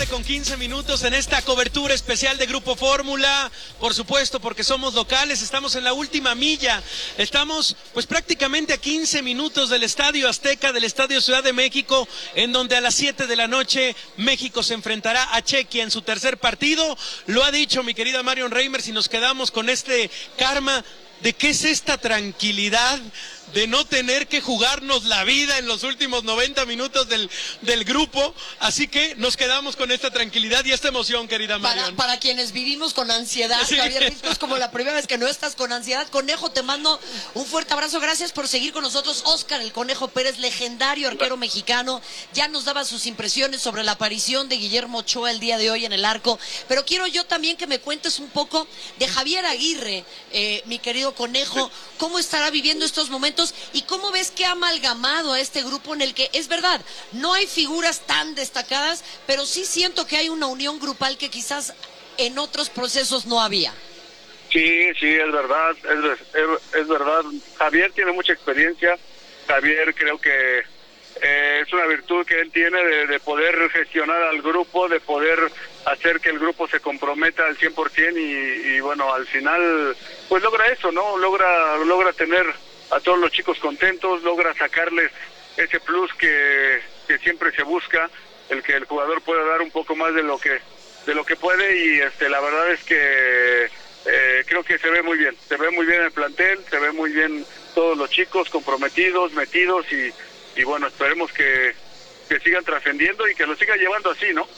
con 15 minutos en esta cobertura especial de Grupo Fórmula, por supuesto, porque somos locales, estamos en la última milla, estamos pues prácticamente a 15 minutos del Estadio Azteca, del Estadio Ciudad de México, en donde a las 7 de la noche México se enfrentará a Chequia en su tercer partido. Lo ha dicho mi querida Marion Reimers y nos quedamos con este karma de qué es esta tranquilidad de no tener que jugarnos la vida en los últimos 90 minutos del grupo, así que nos quedamos con esta tranquilidad y esta emoción, querida Marion. Para quienes vivimos con ansiedad, sí. Javier Risco, es como la primera vez que no estás con ansiedad. Conejo, te mando un fuerte abrazo, gracias por seguir con nosotros. Óscar el Conejo Pérez, legendario arquero mexicano, ya nos daba sus impresiones sobre la aparición de Guillermo Ochoa el día de hoy en el arco, pero quiero yo también que me cuentes un poco de Javier Aguirre, mi querido Conejo, cómo estará viviendo estos momentos y cómo ves que ha amalgamado a este grupo en el que, es verdad, no hay figuras tan destacadas, pero sí siento que hay una unión grupal que quizás en otros procesos no había. Sí, es verdad, es verdad. Javier tiene mucha experiencia. Javier creo que es una virtud que él tiene de poder gestionar al grupo, de poder hacer que el grupo se comprometa al 100% y bueno, al final pues logra eso, ¿no? Logra tener a todos los chicos contentos, logra sacarles ese plus que siempre se busca, el que el jugador pueda dar un poco más de lo que puede y la verdad es que creo que se ve muy bien el plantel, se ve muy bien todos los chicos comprometidos, metidos y bueno, esperemos que sigan trascendiendo y que lo sigan llevando así, ¿no?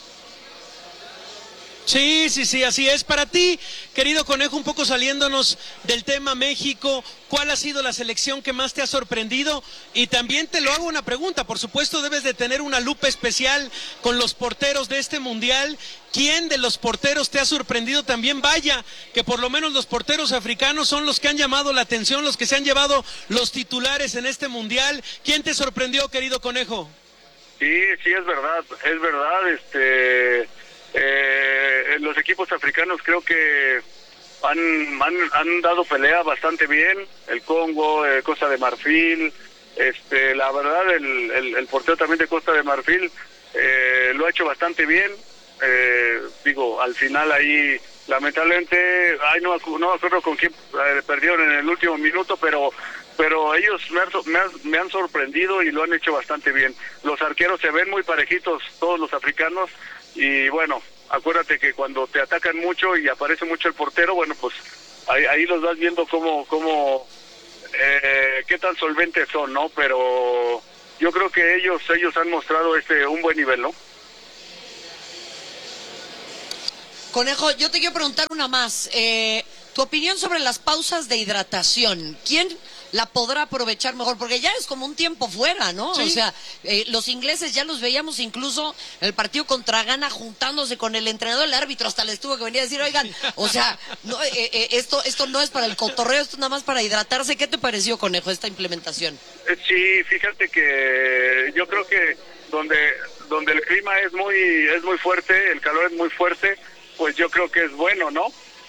Sí, así es. Para ti, querido Conejo, un poco saliéndonos del tema México, ¿cuál ha sido la selección que más te ha sorprendido? Y también te lo hago una pregunta, por supuesto debes de tener una lupa especial con los porteros de este mundial. ¿Quién de los porteros te ha sorprendido también? Vaya, que por lo menos los porteros africanos son los que han llamado la atención, los que se han llevado los titulares en este mundial. ¿Quién te sorprendió, querido Conejo? Sí, es verdad, los equipos africanos creo que han dado pelea bastante bien, el Congo, Costa de Marfil, la verdad el portero también de Costa de Marfil lo ha hecho bastante bien, al final ahí lamentablemente, no me acuerdo con quién perdieron en el último minuto, pero ellos me han sorprendido y lo han hecho bastante bien. Los arqueros se ven muy parejitos, todos los africanos, y bueno, acuérdate que cuando te atacan mucho y aparece mucho el portero, bueno, pues ahí los vas viendo cómo qué tan solventes son, ¿no? Pero yo creo que ellos han mostrado un buen nivel, ¿no? Conejo, yo te quiero preguntar una más. Tu opinión sobre las pausas de hidratación. ¿Quién la podrá aprovechar mejor? Porque ya es como un tiempo fuera, ¿no? Sí. O sea, los ingleses ya los veíamos incluso en el partido contra Ghana juntándose con el entrenador, el árbitro hasta les tuvo que venir a decir, oigan, o sea, no, esto no es para el cotorreo, esto es nada más para hidratarse. ¿Qué te pareció, Conejo, esta implementación? Sí, fíjate que yo creo que donde el clima es muy fuerte, el calor es muy fuerte, pues yo creo que es bueno, ¿no?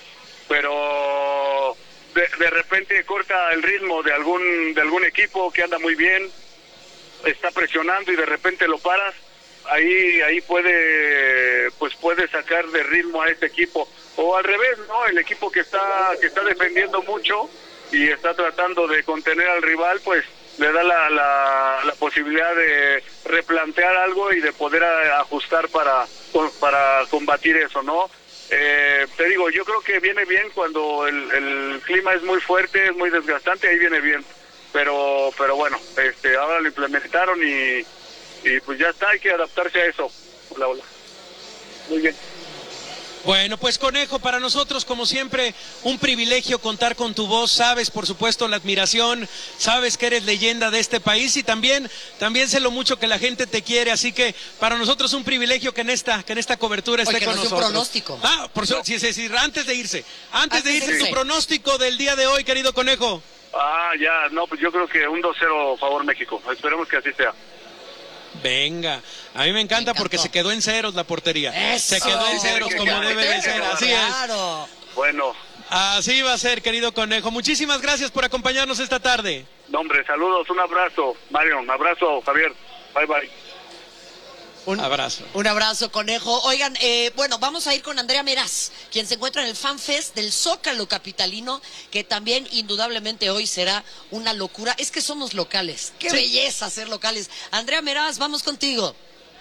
Pero de repente corta el ritmo de algún equipo que anda muy bien, está presionando y de repente lo paras, ahí puede sacar de ritmo a este equipo, o al revés, ¿no? El equipo que está defendiendo mucho y está tratando de contener al rival, pues le da la posibilidad de replantear algo y de poder ajustar para combatir eso, ¿no? Te digo, yo creo que viene bien cuando el clima es muy fuerte, es muy desgastante, ahí viene bien, pero bueno, ahora lo implementaron y pues ya está, hay que adaptarse a eso. Hola. Muy bien. Bueno, pues Conejo, para nosotros como siempre un privilegio contar con tu voz, sabes por supuesto la admiración, sabes que eres leyenda de este país y también sé lo mucho que la gente te quiere, así que para nosotros un privilegio que en esta cobertura esté con nosotros. Un pronóstico. Sí, antes de irse, tu pronóstico del día de hoy, querido Conejo. Pues yo creo que un 2-0 favor México, esperemos que así sea. Venga, a mí me encanta porque se quedó en ceros la portería. Se quedó en ceros como debe de ser, así claro. es. Bueno. Así va a ser, querido Conejo. Muchísimas gracias por acompañarnos esta tarde. No, hombre, saludos, un abrazo, Mario, un abrazo, Javier. Bye. Un abrazo. Un abrazo, Conejo. Oigan, bueno, vamos a ir con Andrea Meraz, quien se encuentra en el Fan Fest del Zócalo capitalino, que también indudablemente hoy será una locura. Es que somos locales. Qué belleza ser locales. Andrea Meraz, vamos contigo.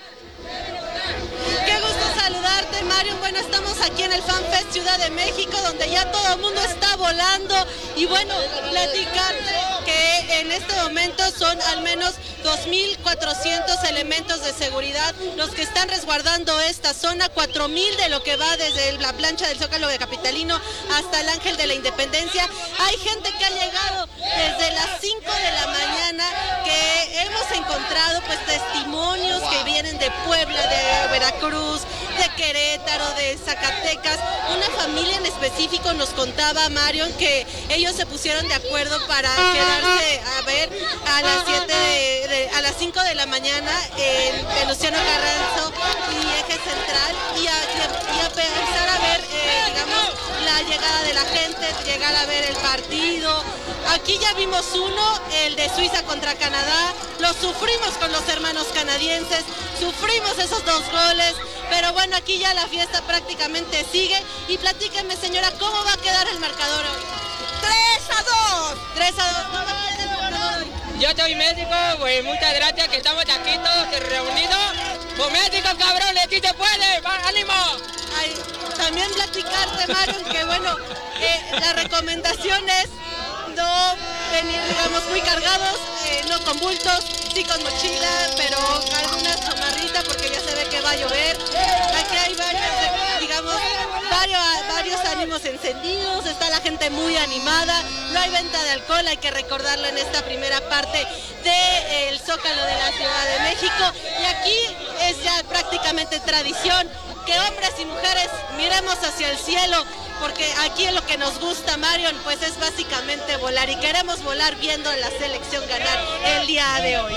Qué gusto saludarte, Mario. Bueno, estamos aquí en el Fan Fest Ciudad de México, donde ya todo el mundo está volando. Y bueno, platicarte que en este momento son al menos 2.400 elementos de seguridad los que están resguardando esta zona, 4.000 de lo que va desde la plancha del Zócalo de Capitalino hasta el Ángel de la Independencia. Hay gente que ha llegado desde las 5 de la mañana, que hemos encontrado pues testimonios que vienen de Puebla, de Veracruz, de Querétaro, de Zacatecas. Una familia en específico nos contaba, Marion, que ellos se pusieron de acuerdo para quedarse a ver a las 5 de la mañana en Venustiano Carranza y Eje Central y a empezar a ver, digamos, la llegada de la gente, llegar a ver el partido. Aquí ya vimos uno, el de Suiza contra Canadá, lo sufrimos con los hermanos canadienses, sufrimos esos 2 goles, pero bueno, aquí ya la fiesta prácticamente sigue. Y platíqueme, señora, ¿cómo va a quedar el marcador hoy? 3-2. 3-2, ¿cómo va a quedar el marcador hoy? Yo soy médico, pues muchas gracias que estamos aquí todos reunidos. Pues médico, cabrón, aquí se puede, ánimo. Ay, también platicarte, Marion, que bueno, la recomendación es no venir, digamos, muy cargados, no con bultos, sí con mochila, pero alguna chamarrita porque ya se ve que va a llover. Aquí hay varios ánimos encendidos, está la gente muy animada, no hay venta de alcohol, hay que recordarlo en esta primera parte del Zócalo de la Ciudad de México. Y aquí es ya prácticamente tradición que hombres y mujeres miremos hacia el cielo, porque aquí lo que nos gusta, Marion, pues es básicamente volar, y queremos volar viendo a la selección ganar el día de hoy.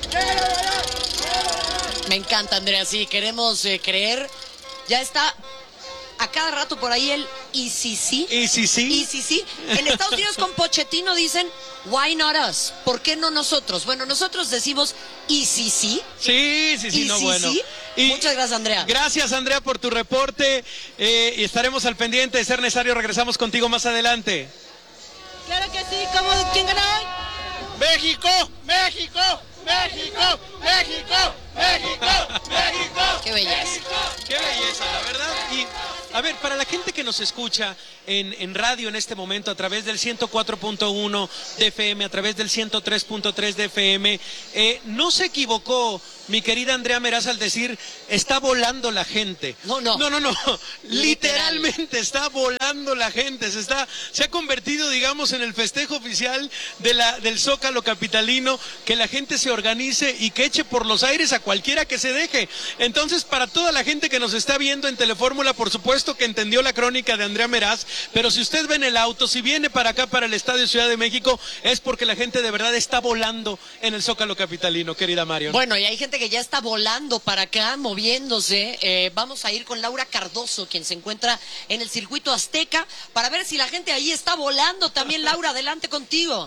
Me encanta, Andrea, sí, queremos creer. Ya está a cada rato por ahí el y si sí. ¿Y si sí? Y si sí. En Estados Unidos con Pochettino dicen, why not us? ¿Por qué no nosotros? Bueno, nosotros decimos, ¿y si sí? Sí, ¿Y no, si bueno. sí? Y muchas gracias, Andrea. Gracias, Andrea, por tu reporte. Y estaremos al pendiente. De ser necesario, regresamos contigo más adelante. Claro que sí. ¿Quién ganó hoy? México, México, México, México, México, México. Qué belleza. Qué belleza, la verdad. Y a ver, para la gente que nos escucha en radio en este momento a través del 104.1 de FM, a través del 103.3 de FM, no se equivocó mi querida Andrea Meraz al decir está volando la gente. No. Literalmente está volando la gente. Se ha convertido, digamos, en el festejo oficial del Zócalo capitalino, que la gente se organice y que eche por los aires a cualquiera que se deje. Entonces, para toda la gente que nos está viendo en Telefórmula, por supuesto que entendió la crónica de Andrea Meraz, pero si usted ve en el auto, si viene para acá, para el Estadio Ciudad de México, es porque la gente de verdad está volando en el Zócalo capitalino, querida Marion. Bueno, y hay gente que ya está volando para acá, moviéndose. Vamos a ir con Laura Cardoso, quien se encuentra en el circuito Azteca, para ver si la gente ahí está volando también. Laura, adelante contigo.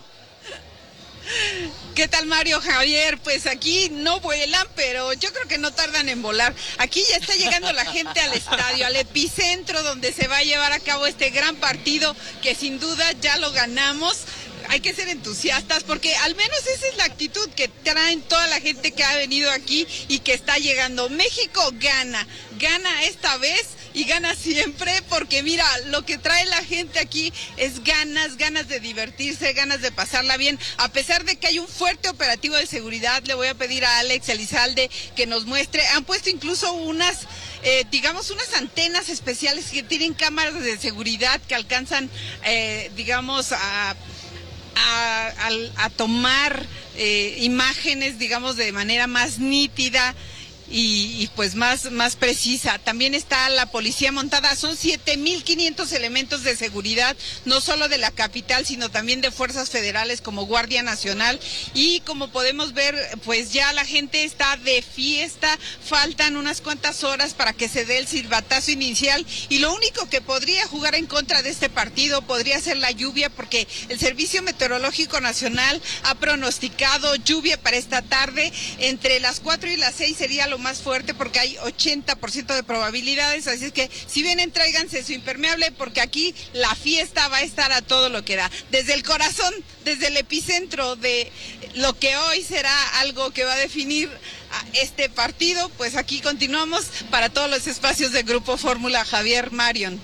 ¿Qué tal, Mario, Javier? Pues aquí no vuelan, pero yo creo que no tardan en volar. Aquí ya está llegando la gente al estadio, al epicentro donde se va a llevar a cabo este gran partido que sin duda ya lo ganamos. Hay que ser entusiastas porque al menos esa es la actitud que traen toda la gente que ha venido aquí y que está llegando. México gana esta vez y gana siempre, porque mira, lo que trae la gente aquí es ganas de divertirse, ganas de pasarla bien. A pesar de que hay un fuerte operativo de seguridad, le voy a pedir a Alex Elizalde que nos muestre. Han puesto incluso unas antenas especiales que tienen cámaras de seguridad que alcanzan, a tomar imágenes, digamos, de manera más nítida y pues más precisa. También está la policía montada, son 7,500 elementos de seguridad, no solo de la capital, sino también de fuerzas federales como Guardia Nacional. Y como podemos ver, pues ya la gente está de fiesta, faltan unas cuantas horas para que se dé el silbatazo inicial, y lo único que podría jugar en contra de este partido podría ser la lluvia, porque el Servicio Meteorológico Nacional ha pronosticado lluvia para esta tarde. Entre las 4 y las 6 sería lo lo más fuerte porque hay 80% de probabilidades, así es que si vienen tráiganse su impermeable porque aquí la fiesta va a estar a todo lo que da. Desde el corazón, desde el epicentro de lo que hoy será algo que va a definir este partido, pues aquí continuamos para todos los espacios de Grupo Fórmula. Javier, Marion.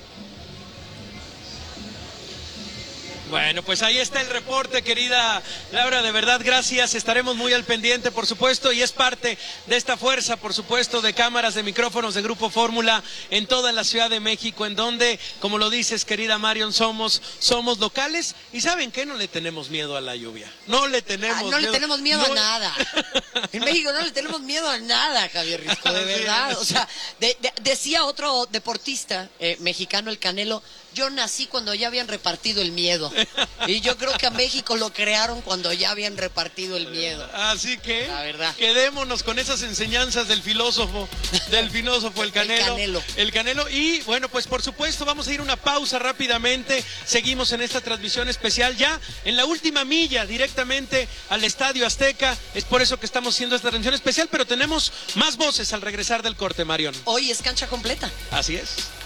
Bueno, pues ahí está el reporte, querida Laura, de verdad, gracias, estaremos muy al pendiente, por supuesto, y es parte de esta fuerza, por supuesto, de cámaras, de micrófonos de Grupo Fórmula en toda la Ciudad de México, en donde, como lo dices, querida Marion, somos locales, y ¿saben qué? No le tenemos miedo a la lluvia, no le tenemos miedo. No le tenemos miedo a nada. En México no le tenemos miedo a nada, Javier Risco, de verdad. O sea, decía otro deportista mexicano, el Canelo, yo nací cuando ya habían repartido el miedo. Y yo creo que a México lo crearon cuando ya habían repartido el miedo. Así que, la verdad, quedémonos con esas enseñanzas del filósofo, el Canelo. El Canelo. Y bueno, pues por supuesto, vamos a ir a una pausa rápidamente. Seguimos en esta transmisión especial ya en la última milla, directamente al Estadio Azteca. Es por eso que estamos haciendo esta transmisión especial, pero tenemos más voces al regresar del corte, Marion. Hoy es cancha completa. Así es.